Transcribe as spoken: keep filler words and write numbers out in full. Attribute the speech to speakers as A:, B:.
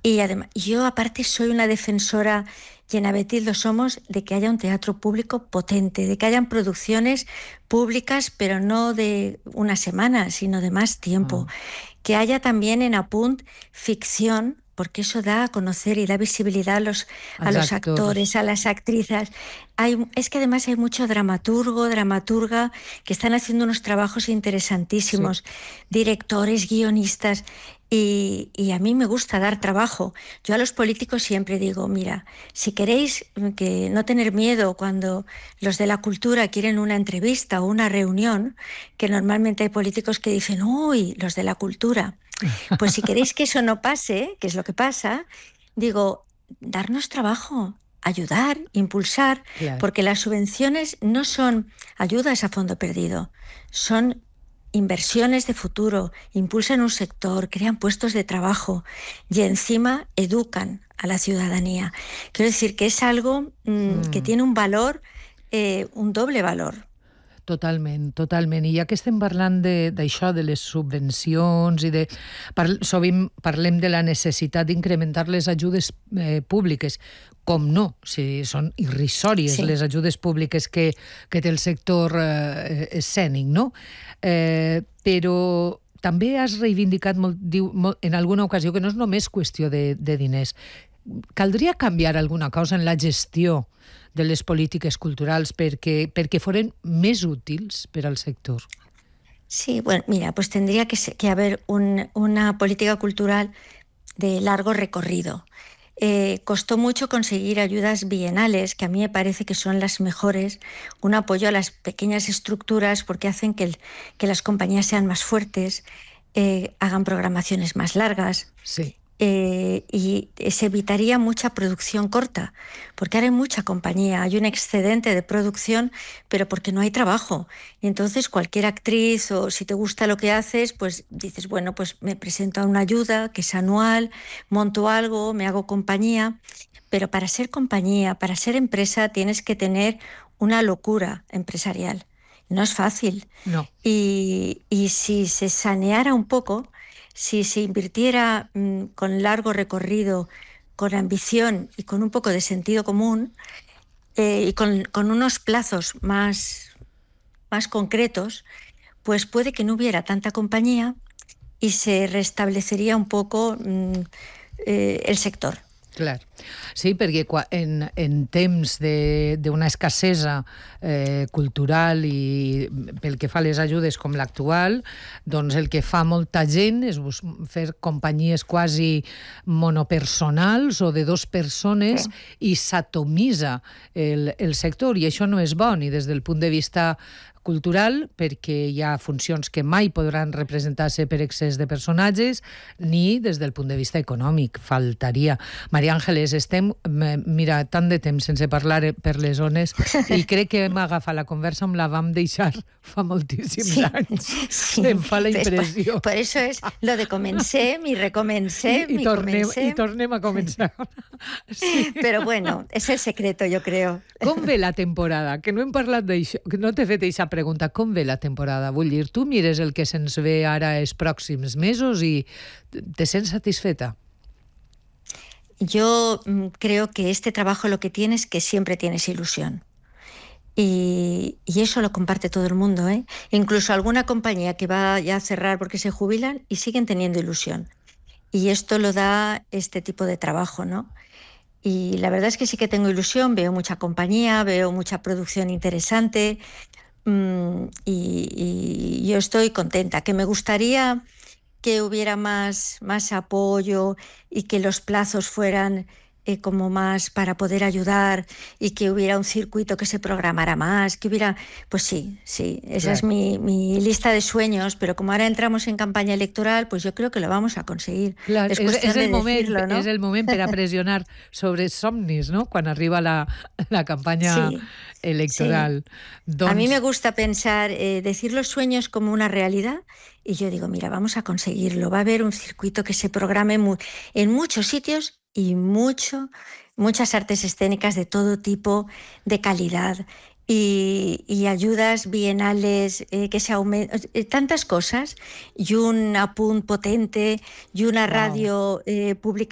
A: Y además, yo aparte soy una defensora, y en Abetil lo somos, de que haya un teatro público potente, de que hayan producciones públicas, pero no de una semana, sino de más tiempo. Mm. Que haya también en Apunt ficción, porque eso da a conocer y da visibilidad a los, a los actores, a las actrices. Hay, es que además hay mucho dramaturgo, dramaturga, que están haciendo unos trabajos interesantísimos, sí. Directores, guionistas, y, y a mí me gusta dar trabajo. Yo a los políticos siempre digo, mira, si queréis que no tener miedo cuando los de la cultura quieren una entrevista o una reunión, que normalmente hay políticos que dicen, uy, los de la cultura. Pues si queréis que eso no pase, que es lo que pasa, digo, darnos trabajo, ayudar, impulsar, claro. Porque las subvenciones no son ayudas a fondo perdido, son inversiones de futuro, impulsan un sector, crean puestos de trabajo y encima educan a la ciudadanía. Quiero decir que es algo mmm, mm. que tiene un valor, eh, un doble valor.
B: Totalment, totalment. I ja que estem parlant d'això, de, de les subvencions, i de, par, sovint parlem de la necessitat d'incrementar les ajudes eh, públiques, com no, si són irrisòries sí. Les ajudes públiques que, que té el sector eh, escènic, no? Eh, però també has reivindicat molt, diu, molt, en alguna ocasió que no és només qüestió de, de diners. Caldria canviar alguna cosa en la gestió de les polítiques culturals perquè, perquè foren més útils per al sector?
A: Sí, bueno, mira, pues tendría que, que haber un, una política cultural de largo recorrido. Eh, costó mucho conseguir ayudas bienales, que a mí me parece que son las mejores, un apoyo a las pequeñas estructuras porque hacen que, el, que las compañías sean más fuertes, eh, hagan programaciones más largas.
B: Sí.
A: Eh, y se evitaría mucha producción corta, porque ahora hay mucha compañía, hay un excedente de producción, pero porque no hay trabajo. Y entonces cualquier actriz, o si te gusta lo que haces, pues dices, bueno, pues me presento a una ayuda que es anual, monto algo, me hago compañía. Pero para ser compañía, para ser empresa, tienes que tener una locura empresarial. No es fácil.
B: No.
A: Y, y si se saneara un poco, si se invirtiera mmm, con largo recorrido, con ambición y con un poco de sentido común, eh, y con, con unos plazos más, más concretos, pues puede que no hubiera tanta compañía y se restablecería un poco mmm, eh, el sector.
B: Clar. Sí, perquè en, en temps d'una escassesa eh, cultural i pel que fa a les ajudes com l'actual, doncs el que fa molta gent és fer companyies quasi monopersonals o de dos persones sí. I s'atomitza el, el sector i això no és bo ni des del punt de vista cultural, perquè hi ha funcions que mai podran representar-se per excés de personatges, ni des del punt de vista econòmic, faltaria. Maria Àngeles, estem, mira, tant de temps sense parlar per les zones i crec que hem agafat la conversa on la vam deixar fa moltíssims sí, anys. Sí. Em fa la impressió.
A: Por, por eso es lo de comencem i recomencem
B: I, i,
A: i
B: tornem,
A: comencem.
B: I tornem a començar.
A: Sí. Pero bueno, es el secreto, yo creo.
B: Com ve la temporada? Que no hem parlat d'això, que no t'he fet aquesta pregunta. Com ve la temporada? Vull dir, tu mires el que se'ns ve ara els pròxims mesos i te sents satisfeta?
A: Yo creo que este trabajo lo que tiene es que siempre tienes ilusión. Y, y eso lo comparte todo el mundo, ¿eh? Incluso alguna compañía que va ya a cerrar porque se jubilan y siguen teniendo ilusión. Y esto lo da este tipo de trabajo, ¿no? Y la verdad es que sí que tengo ilusión, veo mucha compañía, veo mucha producción interesante. Mm, y, y yo estoy contenta, que me gustaría que hubiera más, más apoyo y que los plazos fueran eh, como más para poder ayudar y que hubiera un circuito que se programara más, que hubiera, pues sí, sí, esa claro. Es mi, mi lista de sueños, pero como ahora entramos en campaña electoral, pues yo creo que lo vamos a conseguir.
B: Claro,
A: es,
B: és, és, el
A: de
B: moment,
A: decirlo, ¿no?
B: És el moment per a pressionar sobre somnis, ¿no? Quan arriba la, la campaña sí, electoral.
A: Sí.
B: Doncs...
A: A mí me gusta pensar, eh, decir los sueños como una realidad y yo digo, mira, vamos a conseguirlo. Va a haber un circuito que se programe mu- en muchos sitios y mucho, muchas artes escénicas de todo tipo, de calidad, y, y ayudas bienales eh, que se aumentan, eh, tantas cosas, y un apunt potente, y una wow. radio eh, pública